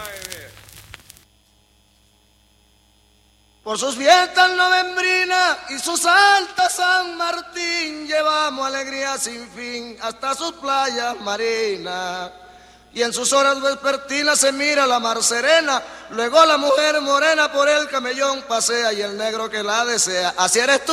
Por sus fiestas novembrinas y su Santa San Martín llevamos alegría sin fin hasta sus playas marinas. Y en sus horas vespertinas se mira la mar serena, luego la mujer morena por el camellón pasea y el negro que la desea. Así eres tú.